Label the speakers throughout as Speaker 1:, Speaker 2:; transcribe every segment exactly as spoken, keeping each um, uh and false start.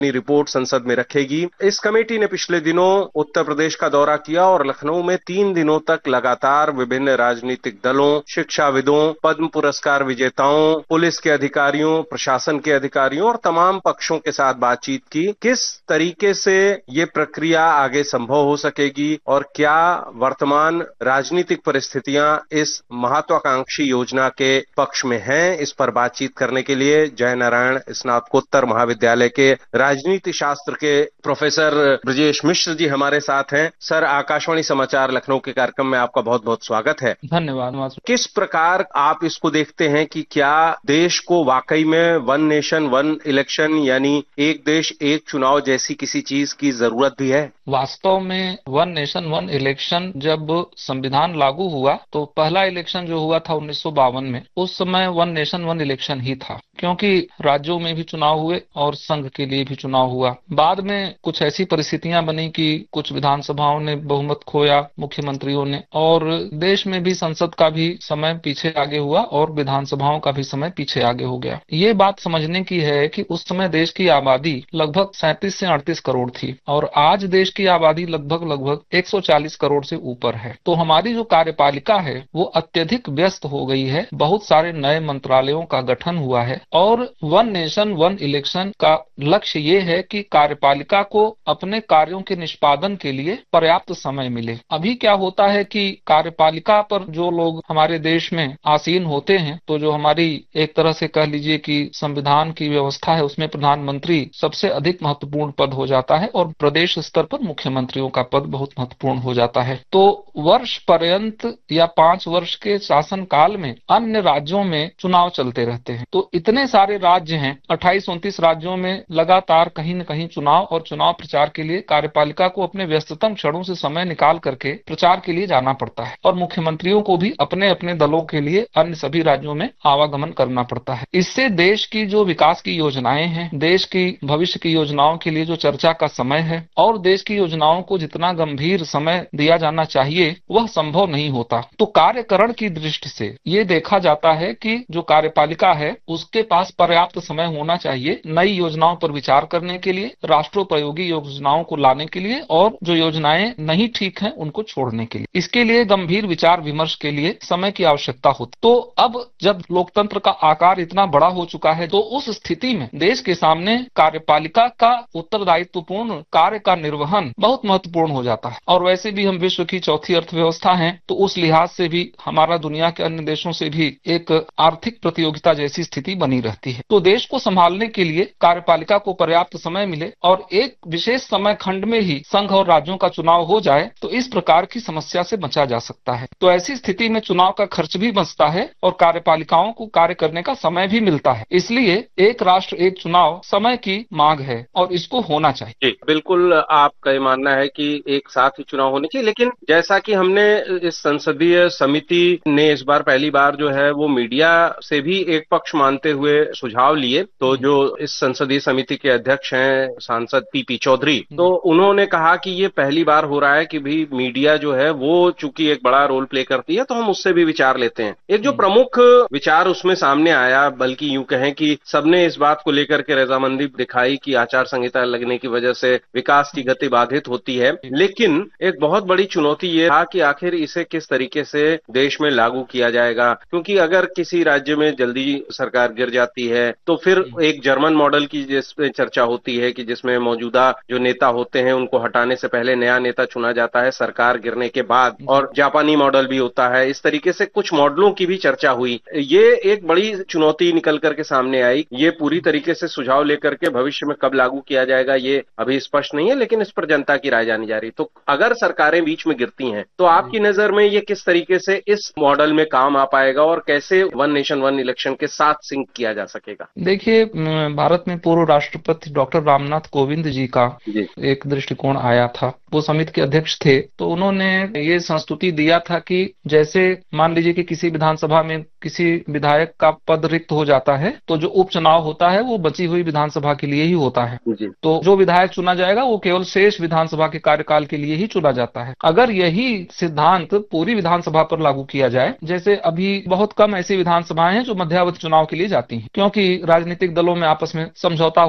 Speaker 1: Report संसद में रखेगी। इस कमेटी ने पिछले दिनों उत्तर प्रदेश का दौरा किया और लखनऊ में तीन दिनों तक लगातार विभिन्न राजनीतिक दलों, शिक्षाविदों, पद्म पुरस्कार विजेताओं, पुलिस के अधिकारियों, प्रशासन के अधिकारियों और तमाम पक्षों के साथ बातचीत की। किस तरीके से ये प्रक्रिया आगे संभव हो सकेगी और क्या वर्तमान राजनीतिक परिस्थितियां इस महत्वाकांक्षी योजना के पक्ष में हैं, इस पर बातचीत करने के लिए जय नारायण स्नातकोत्तर महाविद्यालय के राजनीति शास्त्र के प्रोफेसर ब्रजेश मिश्र जी हमारे साथ हैं। सर, आकाशवाणी समाचार लखनऊ के कार्यक्रम में आपका बहुत बहुत स्वागत है।
Speaker 2: धन्यवाद।
Speaker 1: किस प्रकार आप इसको देखते हैं कि क्या देश को वाकई में वन नेशन वन इलेक्शन यानी एक देश एक चुनाव जैसी किसी चीज की जरूरत भी है?
Speaker 2: वास्तव में वन नेशन वन इलेक्शन जब संविधान लागू हुआ तो पहला इलेक्शन जो हुआ था उन्नीस सौ बावन में, उस समय वन नेशन वन इलेक्शन ही था, क्योंकि राज्यों में भी चुनाव हुए और संघ के लिए भी चुनाव हुआ। बाद में कुछ ऐसी परिस्थितियां बनी कि कुछ विधानसभाओं ने बहुमत खोया, मुख्यमंत्रियों ने, और देश में भी संसद का भी समय पीछे आगे हुआ और विधानसभाओं का भी समय पीछे आगे हो गया। ये बात समझने की है कि उस समय देश की आबादी लगभग सैंतीस से अड़तीस करोड़ थी और आज देश की आबादी लगभग लगभग एक सौ चालीस करोड़ से ऊपर है। तो हमारी जो कार्यपालिका है वो अत्यधिक व्यस्त हो गई है। बहुत सारे नए मंत्रालयों का गठन हुआ है और वन नेशन वन इलेक्शन का लक्ष्य ये है कि कार्यपालिका को अपने कार्यों के निष्पादन के लिए पर्याप्त समय मिले। अभी क्या होता है कि कार्यपालिका पर जो लोग हमारे देश में आसीन होते हैं, तो जो हमारी एक तरह से कह लीजिए कि संविधान की व्यवस्था है, उसमें प्रधानमंत्री सबसे अधिक महत्वपूर्ण पद हो जाता है और प्रदेश स्तर पर मुख्यमंत्रियों का पद बहुत महत्वपूर्ण हो जाता है। तो वर्ष पर्यंत या पांच वर्ष के शासन काल में अन्य राज्यों में चुनाव चलते रहते हैं। तो इतने सारे राज्य हैं, अट्ठाईस उनतीस राज्यों में लगातार कहीं न कहीं चुनाव और चुनाव प्रचार के लिए कार्यपालिका को अपने व्यस्ततम क्षणों से समय निकाल करके प्रचार के लिए जाना पड़ता है और मुख्यमंत्रियों को भी अपने अपने दलों के लिए अन्य सभी राज्यों में आवागमन करना पड़ता है। इससे देश की जो विकास की योजनाएं हैं, देश की भविष्य की योजनाओं के लिए जो चर्चा का समय है और देश की योजनाओं को जितना गंभीर समय दिया जाना चाहिए वह संभव नहीं होता। तो कार्यकरण की दृष्टि से ये देखा जाता है कि जो कार्यपालिका है उसके पास पर्याप्त समय होना चाहिए नई योजनाओं पर विचार करने के लिए, राष्ट्रोपयोगी योजनाओं को लाने के लिए और जो योजनाएं नहीं ठीक हैं उनको छोड़ने के लिए। इसके लिए गंभीर विचार विमर्श के लिए समय की आवश्यकता होती। तो अब जब लोकतंत्र का आकार इतना बड़ा हो चुका है तो उस स्थिति में देश के सामने कार्यपालिका का उत्तरदायित्वपूर्ण कार्य का निर्वहन बहुत महत्वपूर्ण हो जाता है। और वैसे भी हम विश्व की चौथी अर्थव्यवस्था हैं, तो उस लिहाज से भी हमारा दुनिया के अन्य देशों से भी एक आर्थिक प्रतियोगिता जैसी स्थिति बनी रहती है। तो देश को संभालने के लिए कार्यपालिका को पर्याप्त समय मिले और एक विशेष समय खंड में ही संघ और राज्यों का चुनाव हो जाए तो इस प्रकार की समस्या से बचा जा सकता है। तो ऐसी स्थिति में चुनाव का खर्च भी बचता है और कार्यपालिकाओं को कार्य करने का समय भी मिलता है। इसलिए एक राष्ट्र एक चुनाव समय की मांग है और इसको होना चाहिए।
Speaker 1: जी, बिल्कुल आपका ये मानना है कि एक साथ ही चुनाव होने चाहिए, लेकिन जैसा कि हमने इस संसदीय समिति ने इस बार पहली बार जो है वो मीडिया से भी एक पक्ष मानते हुए सुझाव लिए, तो जो इस संसदीय समिति के अध्यक्ष हैं सांसद पी पी चौधरी, तो उन्होंने कहा कि ये पहली बार हो रहा है कि भी मीडिया जो है वो चूंकि एक बड़ा रोल प्ले करती है तो हम उससे भी विचार लेते हैं। एक जो प्रमुख विचार उसमें सामने आया, बल्कि यूं कहें कि सबने इस बात को लेकर के रजामंदी दिखाई कि आचार संहिता लगने की वजह से विकास की गति बाधित होती है, लेकिन एक बहुत बड़ी चुनौती ये था कि आखिर इसे किस तरीके से देश में लागू किया जाएगा, क्योंकि अगर किसी राज्य में जल्दी सरकार गिर जाती है तो फिर एक जर्मन मॉडल की जिसमें चर्चा होती है कि जिसमें मौजूदा जो नेता होते हैं उनको हटाने से पहले नया नेता चुना जाता है सरकार गिरने के बाद, और जापानी मॉडल भी होता है। इस तरीके से कुछ मॉडलों की भी चर्चा हुई। ये एक बड़ी चुनौती निकल करके सामने आई। ये पूरी तरीके से सुझाव लेकर के भविष्य में कब लागू किया जाएगा ये अभी स्पष्ट नहीं है, लेकिन इस पर जनता की राय जानी जा रही। तो अगर सरकारें बीच में गिरती हैं तो आपकी नजर में ये किस तरीके से इस मॉडल में काम आ पाएगा और कैसे वन नेशन वन इलेक्शन के साथ सिंक किया जा सकेगा?
Speaker 2: देखिए, भारत में पूर्व राष्ट्रपति डॉक्टर रामनाथ कोविंद जी का जी। एक दृष्टिकोण आया था। वो समिति के अध्यक्ष थे, तो उन्होंने ये संस्तुति दिया था कि जैसे मान लीजिए कि किसी विधानसभा में किसी विधायक का पद रिक्त हो जाता है तो जो उपचुनाव होता है वो बची हुई विधानसभा के लिए ही होता है। तो जो विधायक चुना जाएगा वो केवल शेष विधानसभा के कार्यकाल के लिए ही चुना जाता है। अगर यही सिद्धांत पूरी विधानसभा पर लागू किया जाए, जैसे अभी बहुत कम ऐसी विधानसभाएं हैं जो मध्यावधि चुनाव के लिए जाती हैं, क्योंकि राजनीतिक दलों में आपस में समझौता हो जाता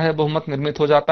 Speaker 2: है, बहुमत निर्मित हो जाता